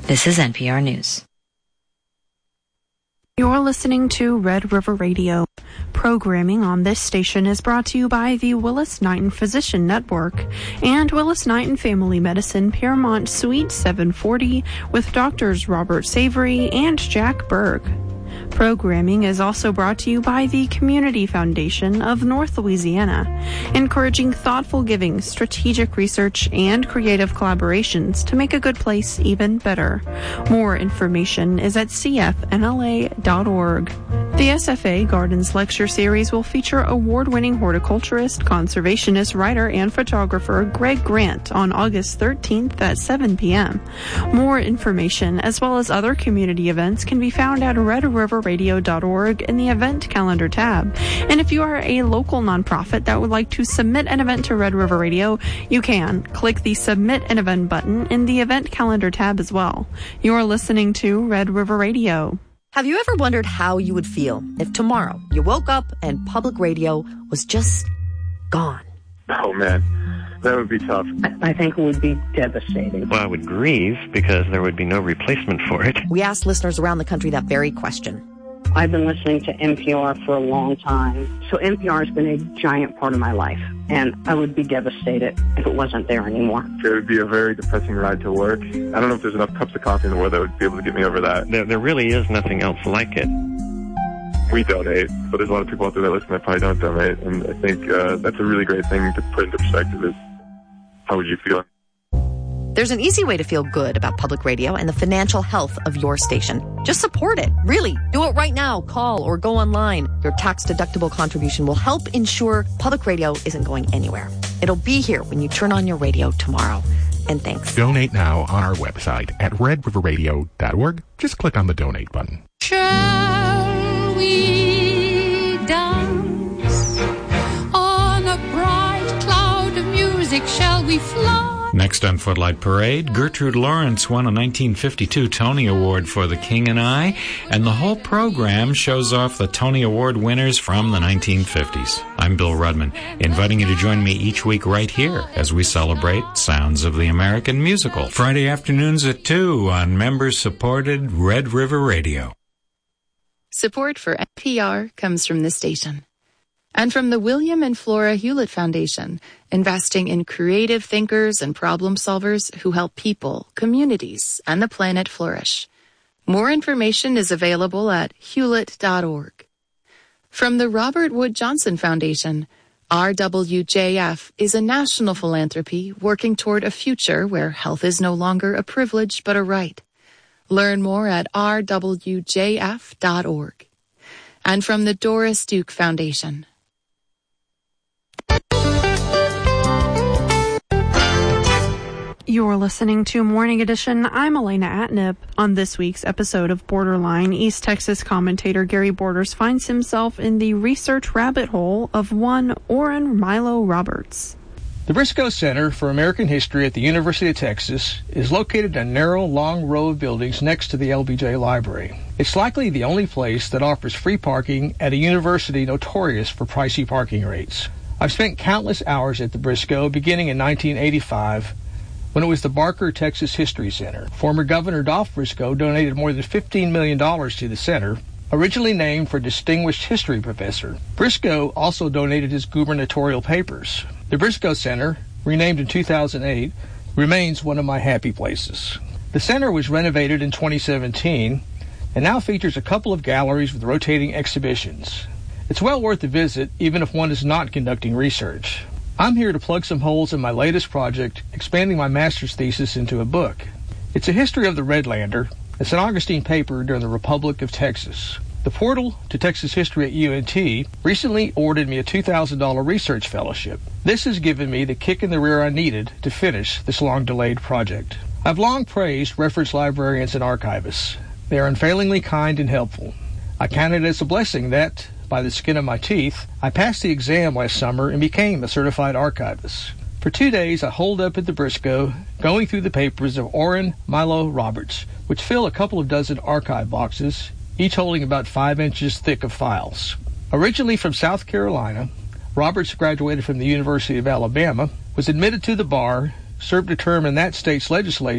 This is NPR News. You're listening to Red River Radio. Programming on this station is brought to you by the Willis-Knighton Physician Network and Willis-Knighton Family Medicine Paramount Suite 740 with Doctors Robert Savory and Jack Berg. Programming is also brought to you by the Community Foundation of North Louisiana, encouraging thoughtful giving, strategic research, and creative collaborations to make a good place even better. More information is at cfnla.org. The SFA Gardens Lecture Series will feature award-winning horticulturist, conservationist, writer, and photographer Greg Grant on August 13th at 7 p.m. More information, as well as other community events, can be found at redriverradio.org in the event calendar tab. And if you are a local nonprofit that would like to submit an event to Red River Radio, you can click the Submit an Event button in the event calendar tab as well. You are listening to Red River Radio. Have you ever wondered how you would feel if tomorrow you woke up and public radio was just gone? Oh, man. That would be tough. I think it would be devastating. Well, I would grieve because there would be no replacement for it. We asked listeners around the country that very question. I've been listening to NPR for a long time, so NPR has been a giant part of my life, and I would be devastated if it wasn't there anymore. It would be a very depressing ride to work. I don't know if there's enough cups of coffee in the world that would be able to get me over that. There really is nothing else like it. We donate, but there's a lot of people out there that listen that probably don't donate, and I think that's a really great thing to put into perspective is how would you feel? There's an easy way to feel good about public radio and the financial health of your station. Just support it. Really. Do it right now. Call or go online. Your tax-deductible contribution will help ensure public radio isn't going anywhere. It'll be here when you turn on your radio tomorrow. And thanks. Donate now on our website at redriverradio.org. Just click on the donate button. Shall we dance on a bright cloud of music? Shall we fly? Next on Footlight Parade, Gertrude Lawrence won a 1952 Tony Award for The King and I, and the whole program shows off the Tony Award winners from the 1950s. I'm Bill Rudman, inviting you to join me each week right here as we celebrate Sounds of the American Musical. Friday afternoons at 2 on member-supported Red River Radio. Support for NPR comes from this station. And from the William and Flora Hewlett Foundation, investing in creative thinkers and problem solvers who help people, communities, and the planet flourish. More information is available at hewlett.org. From the Robert Wood Johnson Foundation, RWJF is a national philanthropy working toward a future where health is no longer a privilege but a right. Learn more at rwjf.org. And from the Doris Duke Foundation, You're listening to Morning Edition. I'm Elena Atnip. On this week's episode of Borderline, East Texas commentator Gary Borders finds himself in the research rabbit hole of one Orrin Milo Roberts. The Briscoe Center for American History at the University of Texas is located in a narrow, long row of buildings next to the LBJ Library. It's likely the only place that offers free parking at a university notorious for pricey parking rates. I've spent countless hours at the Briscoe, beginning in 1985, when it was the Barker Texas History Center. Former Governor Dolph Briscoe donated more than $15 million to the center, originally named for a distinguished history professor. Briscoe also donated his gubernatorial papers. The Briscoe Center, renamed in 2008, remains one of my happy places. The center was renovated in 2017 and now features a couple of galleries with rotating exhibitions. It's well worth a visit, even if one is not conducting research. I'm here to plug some holes in my latest project, expanding my master's thesis into a book. It's a history of the Redlander, a St. Augustine paper during the Republic of Texas. The Portal to Texas History at UNT recently awarded me a $2,000 research fellowship. This has given me the kick in the rear I needed to finish this long-delayed project. I've long praised reference librarians and archivists. They are unfailingly kind and helpful. I count it as a blessing that, by the skin of my teeth, I passed the exam last summer and became a certified archivist. For 2 days, I holed up at the Briscoe, going through the papers of Orrin Milo Roberts, which fill a couple of dozen archive boxes, each holding about 5 inches thick of files. Originally from South Carolina, Roberts graduated from the University of Alabama, was admitted to the bar, served a term in that state's legislature,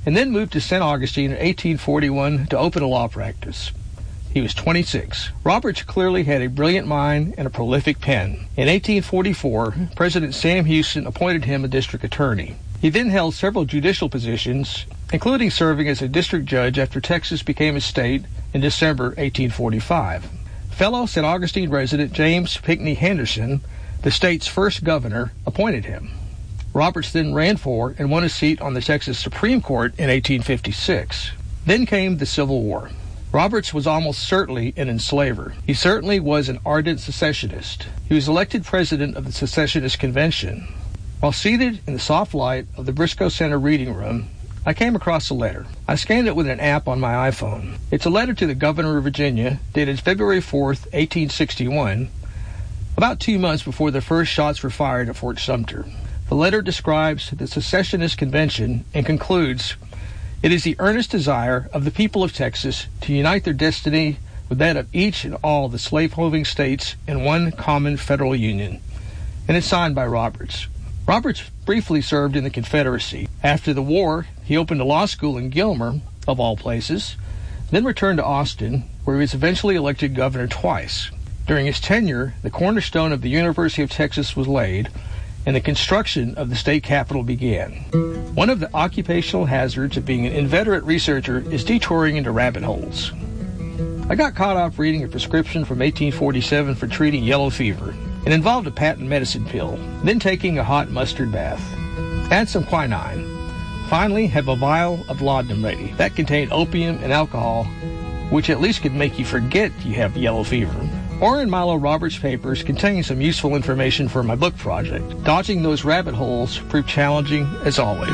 and then moved to St. Augustine in 1841 to open a law practice. He was 26. Roberts clearly had a brilliant mind and a prolific pen. In 1844, President Sam Houston appointed him a district attorney. He then held several judicial positions, including serving as a district judge after Texas became a state in December 1845. Fellow St. Augustine resident James Pinckney Henderson, the state's first governor, appointed him. Roberts then ran for and won a seat on the Texas Supreme Court in 1856. Then came the Civil War. Roberts was almost certainly an enslaver. He certainly was an ardent secessionist. He was elected president of the Secessionist Convention. While seated in the soft light of the Briscoe Center reading room, I came across a letter. I scanned it with an app on my iPhone. It's a letter to the governor of Virginia, dated February 4th, 1861, about 2 months before the first shots were fired at Fort Sumter. The letter describes the Secessionist Convention and concludes, "It is the earnest desire of the people of Texas to unite their destiny with that of each and all the slaveholding states in one common federal union." And it's signed by Roberts. Roberts briefly served in the Confederacy. After the war, he opened a law school in Gilmer, of all places, then returned to Austin, where he was eventually elected governor twice. During his tenure, the cornerstone of the University of Texas was laid, and the construction of the state capitol began. One of the occupational hazards of being an inveterate researcher is detouring into rabbit holes. I got caught up reading a prescription from 1847 for treating yellow fever. It involved a patent medicine pill, then taking a hot mustard bath. Add some quinine. Finally, have a vial of laudanum ready. That contained opium and alcohol, which at least could make you forget you have yellow fever. Orrin Milo Roberts' papers contain some useful information for my book project. Dodging those rabbit holes proved challenging as always.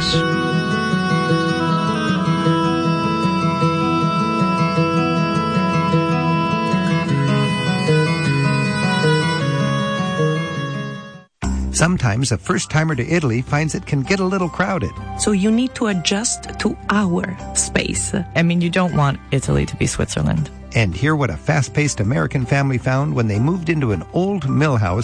Sometimes a first-timer to Italy finds it can get a little crowded. So you need to adjust to our space. I mean, you don't want Italy to be Switzerland. And hear what a fast-paced American family found when they moved into an old mill house